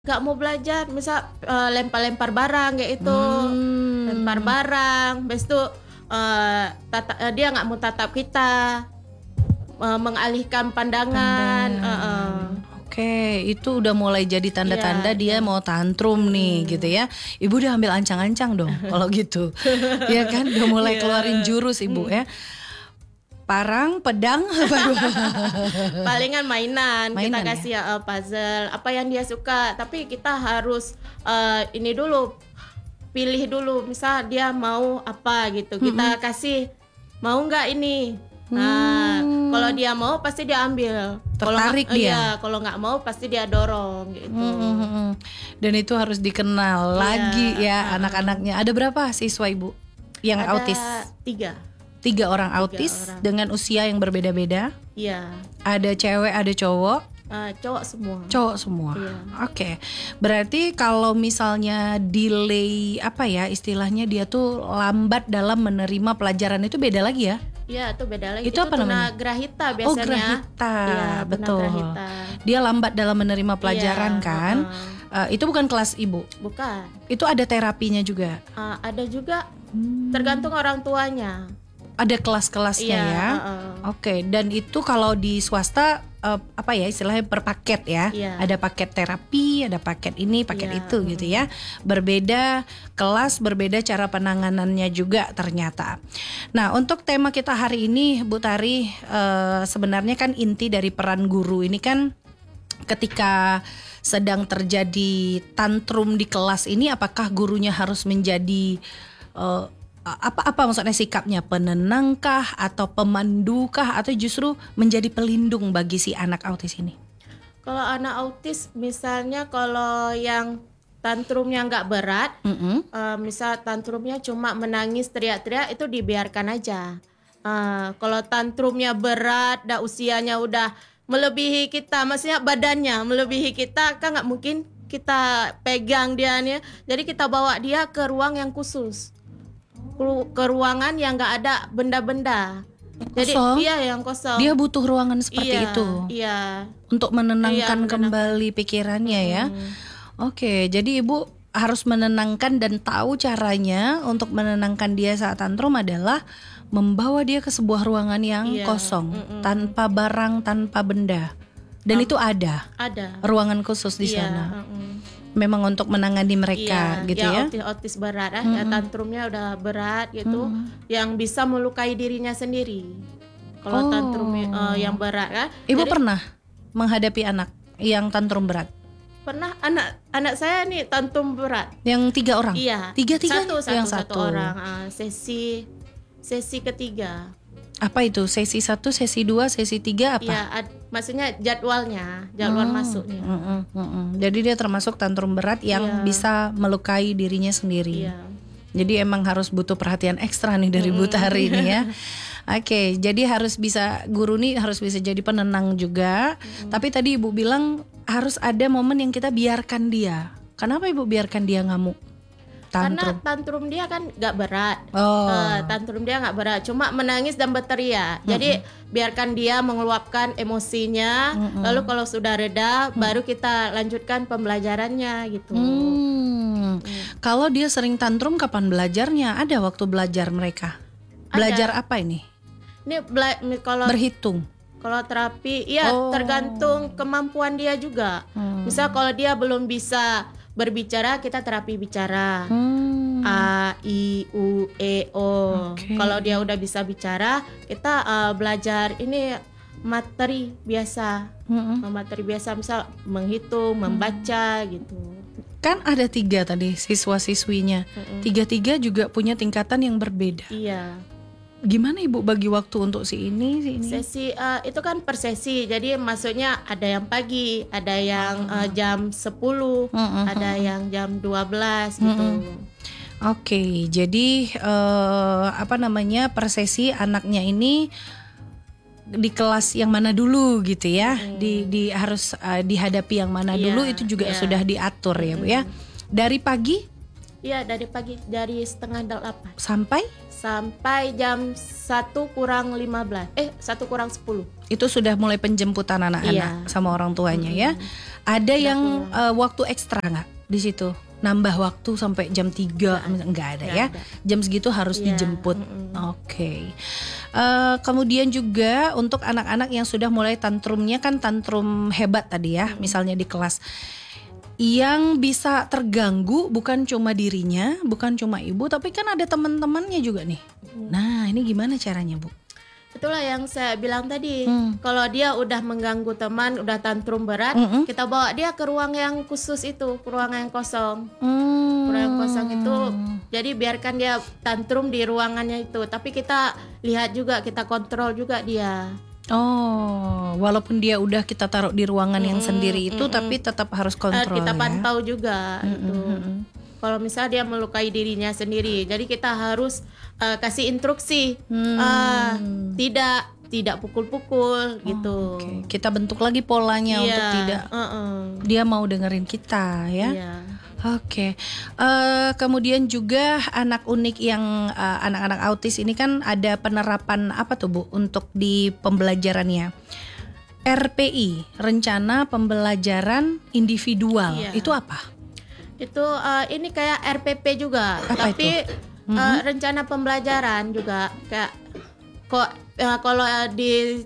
Nggak mau belajar, misal lempar-lempar barang kayak itu, lempar barang, habis itu dia nggak mau tatap kita, mengalihkan pandangan. Oke, itu udah mulai jadi tanda-tanda dia mau tantrum nih gitu ya. Ibu udah ambil ancang-ancang dong kalau gitu. Ya kan udah mulai keluarin jurus ibu ya. Parang, pedang, palingan mainan kita ya? kasih puzzle, apa yang dia suka. Tapi kita harus ini dulu, pilih dulu. Misal dia mau apa gitu, kita kasih mau nggak ini. Nah, kalau dia mau pasti dia ambil. Tertarik dia. Iya, kalau nggak mau pasti dia dorong gitu. Dan itu harus dikenal lagi ya anak-anaknya. Ada berapa siswa ibu yang autis? 3 orang autis dengan usia yang berbeda-beda. Iya. Ada cewek, ada cowok. Cowok semua. Cowok semua. Iya. Oke. Berarti kalau misalnya delay apa ya istilahnya dia tuh lambat dalam menerima pelajaran itu beda lagi ya? Iya, itu beda lagi. Itu apa namanya? Tunagrahita biasanya. Oh, grahita. Iya, betul. Tunagrahita. Dia lambat dalam menerima pelajaran kan? Itu bukan kelas ibu. Bukan. Itu ada terapinya juga. Ada juga. Tergantung orang tuanya. Ada kelas-kelasnya ya. Oke, dan itu kalau di swasta apa ya istilahnya per paket ya. Ada paket terapi, ada paket ini, paket itu gitu ya. Berbeda kelas, berbeda cara penanganannya juga ternyata. Nah, untuk tema kita hari ini Bu Tari, sebenarnya kan inti dari peran guru ini kan ketika sedang terjadi tantrum di kelas ini, apakah gurunya harus menjadi apa maksudnya sikapnya, penenangkah atau pemandukah atau justru menjadi pelindung bagi si anak autis ini? Kalau anak autis misalnya kalau yang tantrumnya nggak berat, misal tantrumnya cuma menangis teriak-teriak, itu dibiarkan aja. Kalau tantrumnya berat, dah usianya udah melebihi kita, maksudnya badannya melebihi kita, kan nggak mungkin kita pegang dia nih. Jadi kita bawa dia ke ruang yang khusus, ke ruangan yang nggak ada benda-benda. Jadi yang kosong. Dia butuh ruangan seperti itu. Iya. Untuk menenangkan kembali pikirannya ya. Oke, jadi ibu harus menenangkan dan tahu caranya untuk menenangkan dia saat tantrum adalah membawa dia ke sebuah ruangan yang kosong, tanpa barang, tanpa benda. Dan itu ada ruangan khusus di sana. Memang untuk menangani mereka gitu ya. Autis berat ya, tantrumnya udah berat gitu, yang bisa melukai dirinya sendiri. Kalau tantrum yang berat kan. Ibu pernah menghadapi anak yang tantrum berat? Pernah, anak saya nih tantrum berat. Yang 3 orang? Iya. Tiga-tiga yang satu orang. Sesi ketiga. Apa itu? Sesi 1, sesi 2, sesi 3 apa? Iya, maksudnya jadwal masuknya. Jadi dia termasuk tantrum berat yang bisa melukai dirinya sendiri. Iya. Jadi emang harus butuh perhatian ekstra nih dari Bu Tari nih ya. Oke, jadi guru nih harus bisa jadi penenang juga. Tapi tadi Ibu bilang harus ada momen yang kita biarkan dia. Kenapa Ibu biarkan dia ngamuk? Karena tantrum dia kan nggak berat. Tantrum dia nggak berat, cuma menangis dan berteriak. Jadi biarkan dia mengeluapkan emosinya. Lalu kalau sudah reda, baru kita lanjutkan pembelajarannya gitu. Kalau dia sering tantrum, kapan belajarnya? Ada waktu belajar mereka? Belajar apa ini? Ini kalau berhitung. Kalau terapi, tergantung kemampuan dia juga. Misal kalau dia belum bisa berbicara, kita terapi bicara. A, I, U, E, O. Kalau dia udah bisa bicara, kita belajar ini materi biasa. Materi biasa, misal menghitung, membaca gitu. Kan ada 3 tadi siswa-siswinya. 3 juga punya tingkatan yang berbeda. Iya. Gimana Ibu bagi waktu untuk si ini? Sesi itu kan per sesi. Jadi maksudnya ada yang pagi, ada yang jam 10, ada yang jam 12 gitu. Oke, jadi per sesi anaknya ini di kelas yang mana dulu gitu ya. Harus dihadapi yang mana dulu itu juga sudah diatur ya Bu ya. Dari pagi Iya, dari pagi, dari setengah 8 sampai jam 1:15. 1:10. Itu sudah mulai penjemputan anak-anak sama orang tuanya ya. Ada Sudah yang waktu ekstra nggak di situ? Nambah waktu sampai jam 3 enggak ada ya. Ada. Jam segitu harus dijemput. Oke. Kemudian juga untuk anak-anak yang sudah mulai tantrumnya, kan tantrum hebat tadi ya, misalnya di kelas. Yang bisa terganggu bukan cuma dirinya, bukan cuma ibu, tapi kan ada teman-temannya juga nih. Nah, ini gimana caranya, Bu? Itulah yang saya bilang tadi. Kalau dia udah mengganggu teman, udah tantrum berat, kita bawa dia ke ruang yang khusus itu, ke ruang yang kosong. Ruang yang kosong itu, jadi biarkan dia tantrum di ruangannya itu. Tapi kita lihat juga, kita kontrol juga dia. Oh, walaupun dia udah kita taruh di ruangan yang sendiri itu, tapi tetap harus kontrol. Kita ya? pantau juga itu. Kalau misalnya dia melukai dirinya sendiri, jadi kita harus kasih instruksi, tidak pukul-pukul gitu. Okay. Kita bentuk lagi polanya untuk tidak dia mau dengerin kita ya. Oke. Kemudian juga anak unik yang anak-anak autis ini kan ada penerapan apa tuh Bu untuk di pembelajarannya? RPI, rencana pembelajaran individual. Itu apa? Itu ini kayak RPP juga, apa tapi rencana pembelajaran juga kayak kalau di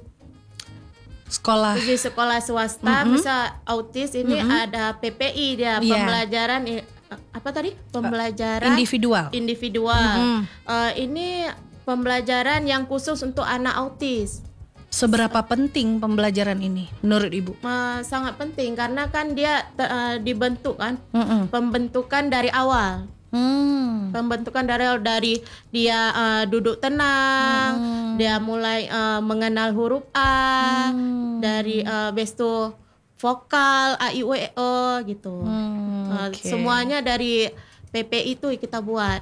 sekolah swasta bisa autis ini ada PPI dia pembelajaran apa tadi? Pembelajaran individual. Ini pembelajaran yang khusus untuk anak autis. Seberapa penting pembelajaran ini menurut Ibu? Sangat penting karena kan dia dibentuk kan, pembentukan dari awal. Pembentukan dari dia duduk tenang, dia mulai mengenal huruf A, dari bestu vokal A I U E O gitu. Semuanya dari PP itu kita buat.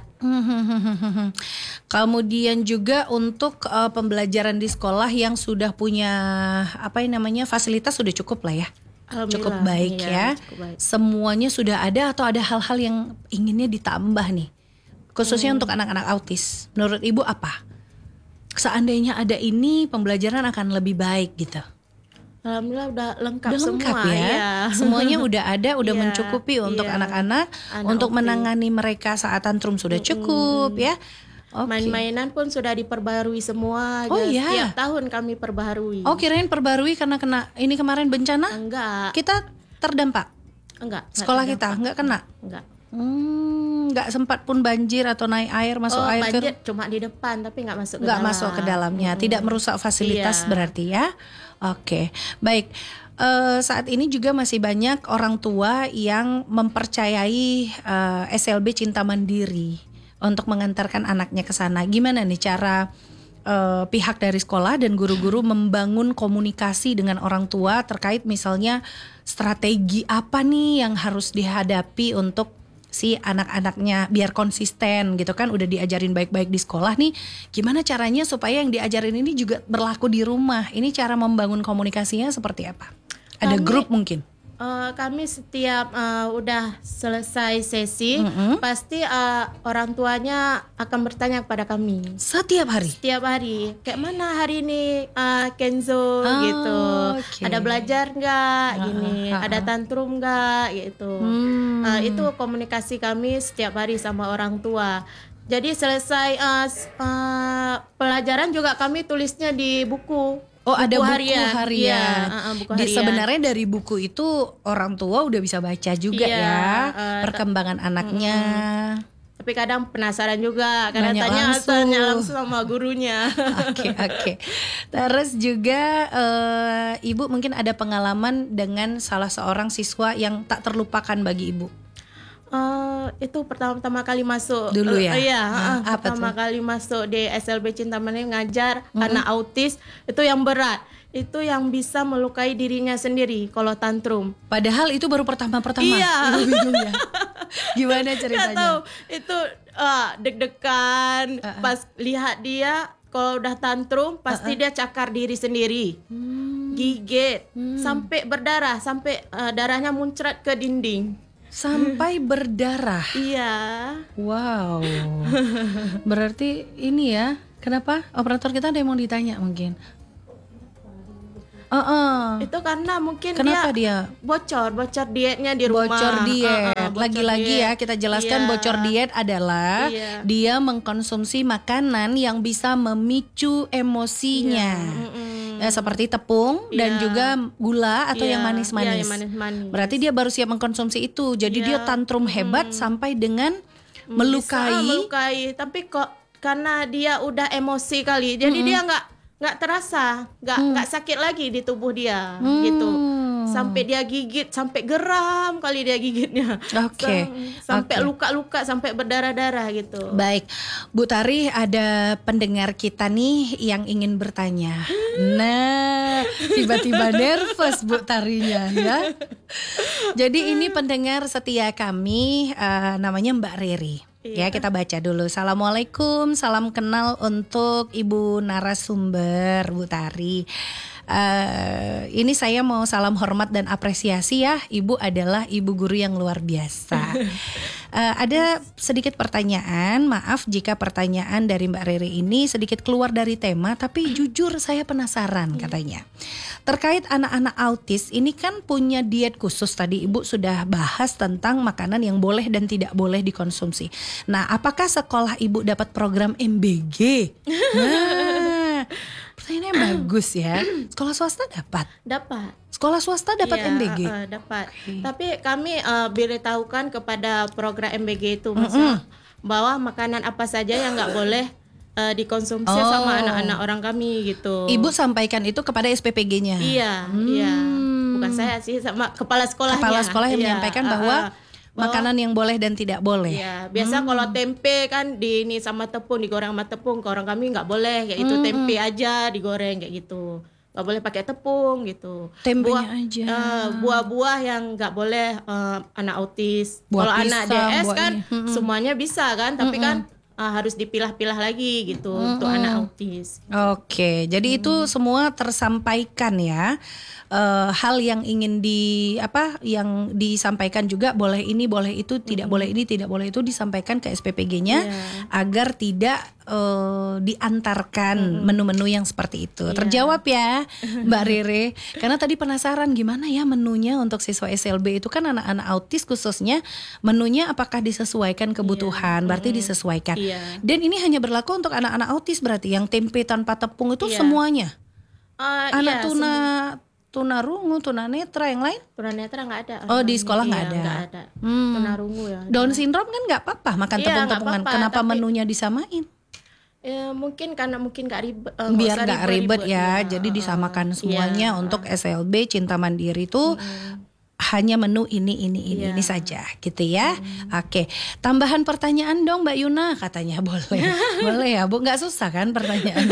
Kemudian juga untuk pembelajaran di sekolah yang sudah punya fasilitas sudah cukup lah ya. Cukup baik ya. Cukup baik. Semuanya sudah ada atau ada hal-hal yang inginnya ditambah nih? Khususnya untuk anak-anak autis. Menurut Ibu apa? Seandainya ada ini, pembelajaran akan lebih baik gitu. Alhamdulillah udah lengkap lengkap semua ya. Semuanya udah ada, udah mencukupi untuk anak-anak, untuk menangani mereka saat tantrum sudah cukup ya. Main-mainan pun sudah diperbarui semua. Setiap tahun kami perbarui. Oh, kirain perbarui karena kena ini kemarin bencana? Enggak. Kita terdampak? Enggak. Sekolah kita enggak kena? Enggak. Enggak sempat pun banjir atau naik air, masuk air banjir cuma di depan tapi enggak masuk ke dalam. Enggak masuk ke dalamnya, tidak merusak fasilitas berarti ya. Oke. Baik. Saat ini juga masih banyak orang tua yang mempercayai SLB Cinta Mandiri untuk mengantarkan anaknya ke sana. Gimana nih cara pihak dari sekolah dan guru-guru membangun komunikasi dengan orang tua terkait misalnya strategi apa nih yang harus dihadapi untuk si anak-anaknya biar konsisten gitu kan, udah diajarin baik-baik di sekolah nih, gimana caranya supaya yang diajarin ini juga berlaku di rumah? Ini cara membangun komunikasinya seperti apa? Ada grup mungkin? Kami setiap udah selesai sesi pasti orang tuanya akan bertanya kepada kami. Setiap hari? Setiap hari. Kayak mana hari ini Kenzo gitu. Okay. Ada belajar nggak? Gini. Ada tantrum nggak? Gitu. Itu komunikasi kami setiap hari sama orang tua. Jadi selesai pelajaran juga kami tulisnya di buku. Oh, ada buku harian. Buku harian. Sebenarnya dari buku itu orang tua udah bisa baca juga ya perkembangan anaknya. Tapi kadang penasaran juga, kadang tanya langsung sama gurunya. Oke. Terus juga Ibu mungkin ada pengalaman dengan salah seorang siswa yang tak terlupakan bagi Ibu. Itu pertama kali masuk dulu ya. Pertama kali masuk di SLB Cinta Mandiri ngajar anak autis, itu yang berat. Itu yang bisa melukai dirinya sendiri kalau tantrum. Padahal itu baru pertama-pertama. Iya. Ibu bingung ya. Gimana ceritanya? Gak tahu. Itu deg-degan pas lihat dia kalau udah tantrum pasti dia cakar diri sendiri. Gigit sampai berdarah, sampai darahnya muncrat ke dinding. Sampai berdarah. Iya. Wow. Berarti ini ya. Kenapa? Operator kita ada yang mau ditanya mungkin. Itu karena mungkin kenapa dia bocor dietnya di rumah. Bocor diet. Lagi-lagi ya kita jelaskan, bocor diet adalah dia mengkonsumsi makanan yang bisa memicu emosinya. Ya, seperti tepung dan juga gula atau yang manis-manis. Berarti dia baru siap mengkonsumsi itu. Jadi dia tantrum hebat sampai dengan melukai. Tapi kok karena dia udah emosi kali, jadi dia nggak terasa, nggak sakit lagi di tubuh dia gitu. Sampai dia gigit, sampai geram kali dia gigitnya. Sampai luka-luka, sampai berdarah-darah gitu. Baik, Bu Tari, ada pendengar kita nih yang ingin bertanya. Nah, tiba-tiba nervous Bu Tarinya ya. Jadi ini pendengar setia kami, namanya Mbak Riri. Ya, kita baca dulu. Assalamualaikum, salam kenal untuk Ibu narasumber Bu Tari. Ini saya mau salam hormat dan apresiasi ya. Ibu adalah ibu guru yang luar biasa. Ada sedikit pertanyaan. Maaf jika pertanyaan dari Mbak Riri ini sedikit keluar dari tema, tapi jujur saya penasaran katanya. Terkait anak-anak autis ini kan punya diet khusus. Tadi Ibu sudah bahas tentang makanan yang boleh dan tidak boleh dikonsumsi. Nah, apakah sekolah Ibu dapat program MBG? Nah, pertanyaannya bagus ya. Sekolah swasta dapat? Dapat. Sekolah swasta dapat MBG? Dapat. Tapi kami beritahukan kepada program MBG itu maksudnya bahwa makanan apa saja yang nggak boleh dikonsumsi sama anak-anak orang kami gitu. Ibu sampaikan itu kepada SPPG-nya? Iya. Bukan saya sih, sama kepala sekolahnya. Kepala sekolah yang menyampaikan bahwa makanan yang boleh dan tidak boleh. Iya, biasa kalau tempe kan ini sama tepung, digoreng sama tepung. Ke orang kami nggak boleh, kayak itu tempe aja digoreng kayak gitu. Nggak boleh pakai tepung gitu. Tempenya aja. Buah-buah yang nggak boleh anak autis. Kalau anak DS kan semuanya bisa kan, tapi kan harus dipilah-pilah lagi gitu untuk anak autis. Oke, jadi itu semua tersampaikan ya. Hal yang ingin yang disampaikan juga, boleh ini, boleh itu, tidak boleh ini, tidak boleh itu, disampaikan ke SPPG-nya agar tidak diantarkan menu-menu yang seperti itu. Terjawab ya Mbak Rere. Karena tadi penasaran gimana ya menunya untuk siswa SLB itu, kan anak-anak autis khususnya, menunya apakah disesuaikan kebutuhan? Berarti disesuaikan. Dan ini hanya berlaku untuk anak-anak autis, berarti yang tempe tanpa tepung itu semuanya. Anak tunarungu, tunanetra, yang lain? Tunanetra nggak ada. Oh, di sekolah nggak ada. Nggak ada. Tunarungu ya. Down syndrome kan nggak apa-apa makan tepung-tepungan. Kenapa menunya disamain? Mungkin karena nggak ribet. Biar nggak ribet ya. Jadi disamakan semuanya untuk SLB Cinta Mandiri itu. Hanya menu ini saja gitu ya. Oke, tambahan pertanyaan dong Mbak Yuna, katanya boleh. Boleh ya Bu, nggak susah kan pertanyaan.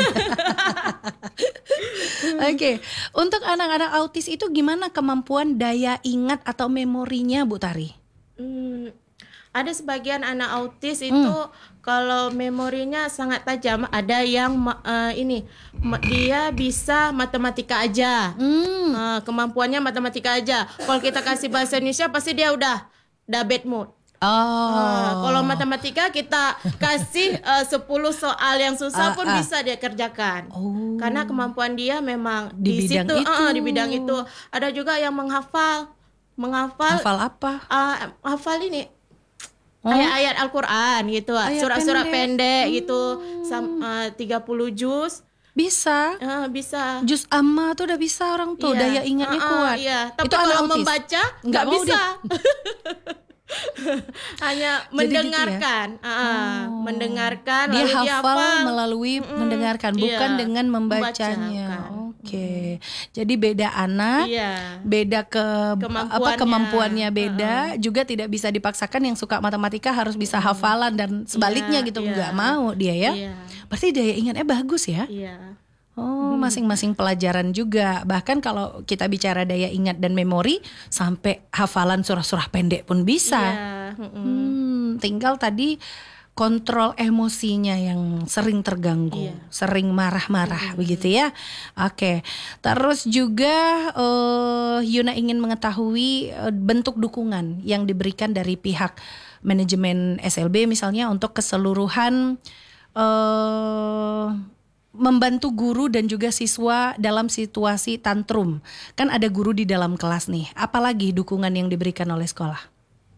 Oke, untuk anak-anak autis itu gimana kemampuan daya ingat atau memorinya Bu Tari? Ada sebagian anak autis itu kalau memorinya sangat tajam. Ada yang dia bisa matematika aja, kemampuannya matematika aja. Kalau kita kasih bahasa Indonesia pasti dia udah bad mood. Kalau matematika kita kasih 10 soal yang susah pun bisa dia kerjakan. Karena kemampuan dia memang di situ, di bidang itu. Ada juga yang menghafal. Hafal apa? Hafal ini. Ayat-ayat Al-Quran gitu, surat-surat pendek gitu, 30 juz. Bisa. Bisa. Juz amma tuh udah bisa orang tuh, daya ingatnya kuat. Tapi itu kalau membaca nggak bisa. Hanya mendengarkan, gitu ya? Mendengarkan. Dia hafal melalui mendengarkan, bukan dengan membacanya. Oke, jadi beda anak, beda kemampuannya beda, juga tidak bisa dipaksakan. Yang suka matematika harus bisa hafalan dan sebaliknya gitu, nggak mau dia ya. Berarti daya ingatnya bagus ya. Masing-masing pelajaran juga. Bahkan kalau kita bicara daya ingat dan memori, sampai hafalan surah-surah pendek pun bisa. Tinggal tadi kontrol emosinya yang sering terganggu, sering marah-marah begitu ya. Oke. Terus juga Yuna ingin mengetahui bentuk dukungan yang diberikan dari pihak manajemen SLB misalnya untuk keseluruhan membantu guru dan juga siswa dalam situasi tantrum. Kan ada guru di dalam kelas nih. Apalagi dukungan yang diberikan oleh sekolah?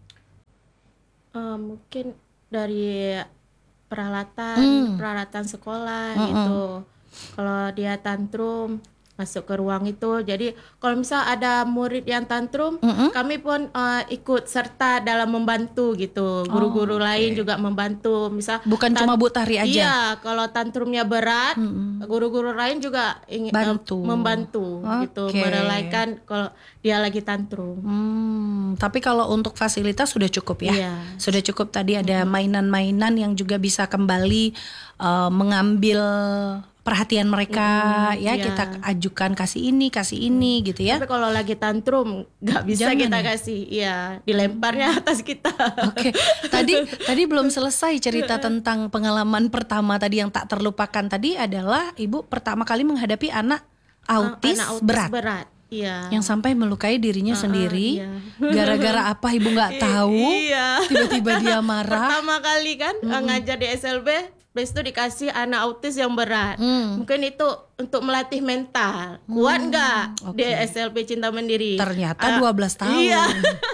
Mungkin dari peralatan sekolah gitu. Kalau dia tantrum masuk ke ruang itu. Jadi kalau misal ada murid yang tantrum, kami pun ikut serta dalam membantu gitu. Guru-guru lain juga membantu. Misal bukan cuma Bu Tari aja. Iya, kalau tantrumnya berat, guru-guru lain juga ingin membantu gitu, merelaikan kalau dia lagi tantrum. Tapi kalau untuk fasilitas sudah cukup ya. Sudah cukup, tadi ada mainan-mainan yang juga bisa kembali mengambil perhatian mereka kita ajukan kasih ini gitu ya. Tapi kalau lagi tantrum nggak bisa kita kasih, dilemparnya atas kita. Oke. Tadi belum selesai cerita tentang pengalaman pertama tadi yang tak terlupakan. Tadi adalah Ibu pertama kali menghadapi anak autis berat. Iya. Yang sampai melukai dirinya sendiri. Gara-gara apa Ibu nggak tahu. Tiba-tiba dia marah. Pertama kali kan ngajar di SLB, habis itu dikasih anak autis yang berat. Mungkin itu untuk melatih mental. Kuat nggak di SLB Cinta Mandiri? Ternyata 12 tahun. Iya.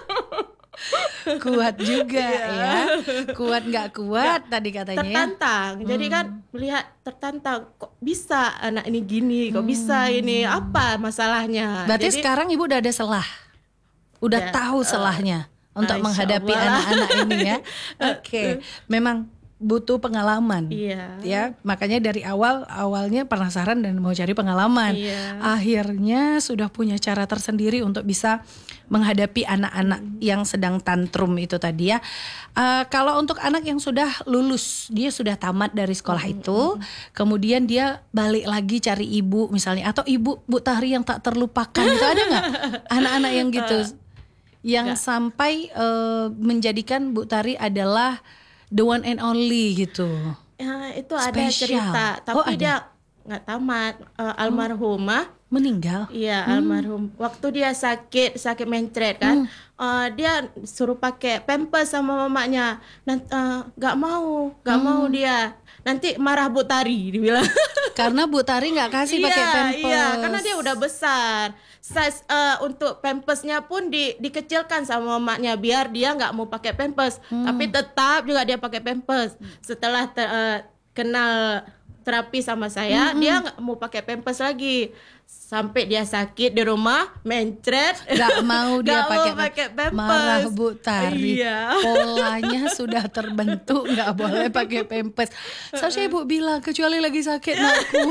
Kuat juga ya. Kuat nggak kuat tadi katanya. Tertantang. Jadi kan melihat tertantang, kok bisa anak ini gini, kok bisa ini, apa masalahnya. Berarti sekarang Ibu udah ada selah. Udah tahu selahnya untuk menghadapi anak-anak ini ya. Oke. Memang butuh pengalaman, ya, makanya dari awalnya penasaran dan mau cari pengalaman. Akhirnya sudah punya cara tersendiri untuk bisa menghadapi anak-anak yang sedang tantrum itu tadi ya. Kalau untuk anak yang sudah lulus, dia sudah tamat dari sekolah itu, kemudian dia balik lagi cari ibu misalnya, atau ibu Bu Tari yang tak terlupakan, itu ada nggak anak-anak yang gitu, yang sampai menjadikan Bu Tari adalah the one and only gitu? Itu ada cerita, tapi dia nggak tamat. Almarhumah meninggal. Iya, almarhum. Waktu dia sakit mencret kan, dia suruh pakai pampers sama mamanya. Nggak mau dia. Nanti marah Bu Tari, dibilang. Karena Bu Tari nggak kasih pakai pampers. Iya, karena dia udah besar. Size untuk pampersnya pun dikecilkan sama mamanya biar dia nggak mau pakai pampers. Tapi tetap juga dia pakai pampers. Setelah kenal terapi sama saya, dia nggak mau pakai pampers lagi. Sampai dia sakit di rumah, mencret, nggak mau dia pakai pampers. Marah Bu Tari. Polanya sudah terbentuk, nggak boleh pakai pampers. Saya Ibu bilang kecuali lagi sakit nakku.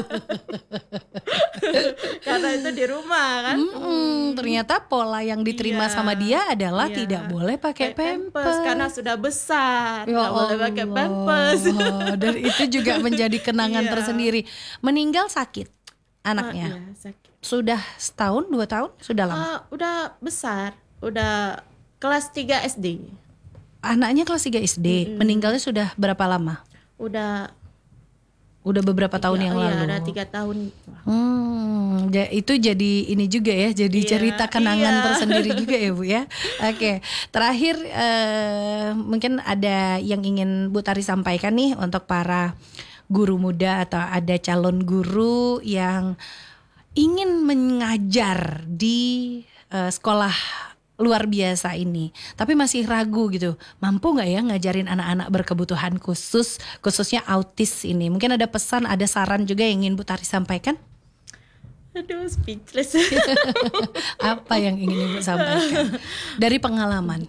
Karena itu di rumah kan. Ternyata pola yang diterima sama dia adalah tidak boleh pakai pampers karena sudah besar, nggak boleh pakai pampers. Dan itu juga menjadi kenangan tersendiri. Meninggal sakit anaknya. Sakit. Sudah setahun, 2 tahun, sudah lama. Udah besar, udah kelas 3 SD. Anaknya kelas 3 SD. Meninggalnya sudah berapa lama? Udah beberapa tahun yang lalu. Ada 3 tahun. Itu jadi ini juga ya, jadi cerita kenangan tersendiri juga ya Bu ya. Oke, terakhir mungkin ada yang ingin Bu Tari sampaikan nih untuk para guru muda atau ada calon guru yang ingin mengajar di sekolah luar biasa ini, tapi masih ragu gitu, mampu nggak ya ngajarin anak-anak berkebutuhan khusus, khususnya autis ini. Mungkin ada pesan, ada saran juga yang ingin Bu Tari sampaikan? Aduh, speechless. Apa yang ingin Ibu sampaikan dari pengalaman?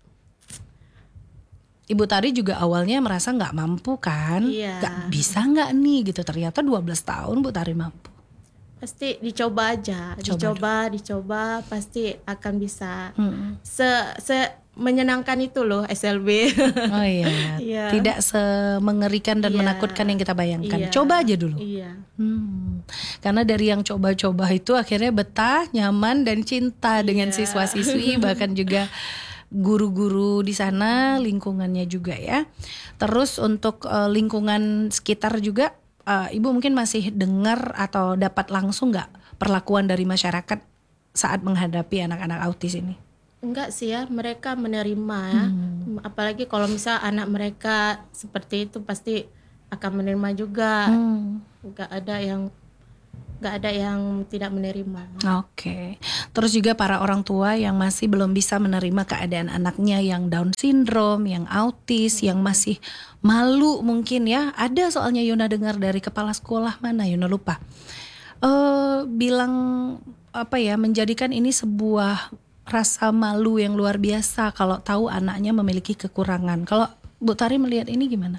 Ibu Tari juga awalnya merasa nggak mampu kan, nggak bisa nggak nih gitu. Ternyata 12 tahun Bu Tari mampu. Pasti dicoba aja, dicoba pasti akan bisa. Menyenangkan itu loh SLB. Oh iya. Tidak semengerikan dan menakutkan yang kita bayangkan. Coba aja dulu. Karena dari yang coba-coba itu akhirnya betah, nyaman dan cinta dengan siswa-siswi, bahkan juga guru-guru di sana, lingkungannya juga ya. Terus untuk lingkungan sekitar juga, Ibu mungkin masih dengar atau dapat langsung nggak perlakuan dari masyarakat saat menghadapi anak-anak autis ini? Enggak sih ya, mereka menerima ya. Apalagi kalau misal anak mereka seperti itu pasti akan menerima juga. Enggak ada yang tidak menerima. Oke. Terus juga para orang tua yang masih belum bisa menerima keadaan anaknya yang Down syndrome, yang autis, yang masih malu mungkin ya. Ada soalnya Yuna dengar dari kepala sekolah mana Yuna lupa. Bilang menjadikan ini sebuah rasa malu yang luar biasa kalau tahu anaknya memiliki kekurangan. Kalau Bu Tari melihat ini gimana?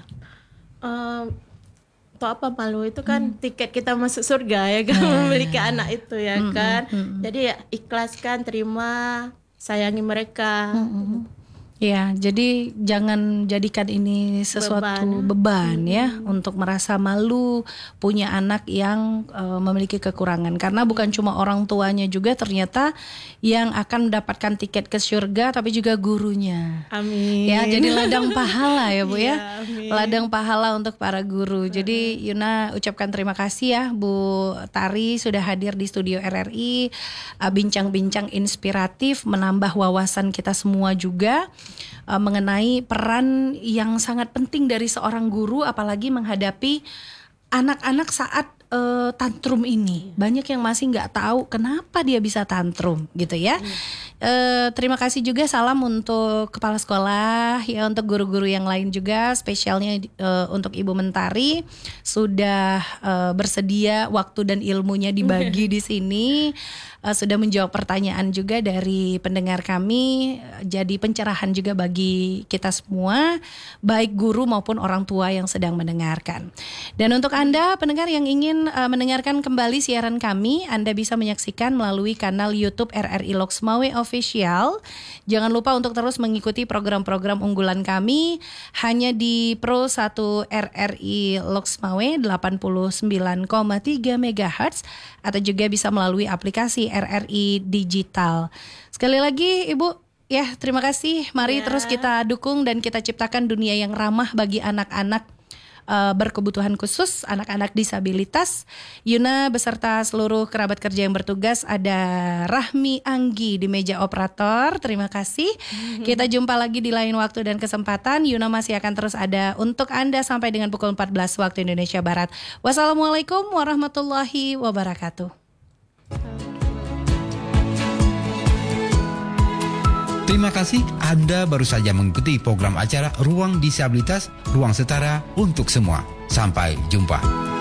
Malu itu kan tiket kita masuk surga ya kan, memiliki anak itu ya kan. Jadi ya ikhlaskan, terima, sayangi mereka. Ya, jadi jangan jadikan ini sesuatu beban ya untuk merasa malu punya anak yang memiliki kekurangan. Karena bukan cuma orang tuanya juga ternyata yang akan mendapatkan tiket ke surga, tapi juga gurunya. Amin. Ya, jadi ladang pahala ya Bu ya. Amin. Ladang pahala untuk para guru. Jadi Yuna ucapkan terima kasih ya Bu Tari sudah hadir di studio RRI, bincang-bincang inspiratif, menambah wawasan kita semua juga mengenai peran yang sangat penting dari seorang guru, apalagi menghadapi anak-anak saat tantrum ini. Banyak yang masih nggak tahu kenapa dia bisa tantrum gitu ya. Terima kasih juga, salam untuk kepala sekolah ya, untuk guru-guru yang lain juga, spesialnya untuk Ibu Mentari sudah bersedia waktu dan ilmunya dibagi di sini. Sudah menjawab pertanyaan juga dari pendengar kami, jadi pencerahan juga bagi kita semua, baik guru maupun orang tua yang sedang mendengarkan. Dan untuk Anda pendengar yang ingin mendengarkan kembali siaran kami, Anda bisa menyaksikan melalui kanal YouTube RRI Loks Mawé Official. Jangan lupa untuk terus mengikuti program-program unggulan kami hanya di Pro 1 RRI Loks Mawé 89,3 MHz atau juga bisa melalui aplikasi RRI Digital. Sekali lagi Ibu, ya terima kasih. Mari terus kita dukung dan kita ciptakan dunia yang ramah bagi anak-anak berkebutuhan khusus, anak-anak disabilitas. Yuna beserta seluruh kerabat kerja yang bertugas, ada Rahmi Anggi di meja operator. Terima kasih. Kita jumpa lagi di lain waktu dan kesempatan. Yuna masih akan terus ada untuk Anda sampai dengan pukul 14 waktu Indonesia Barat. Wassalamualaikum warahmatullahi wabarakatuh. Terima kasih Anda baru saja mengikuti program acara Ruang Disabilitas, Ruang Setara untuk Semua. Sampai jumpa.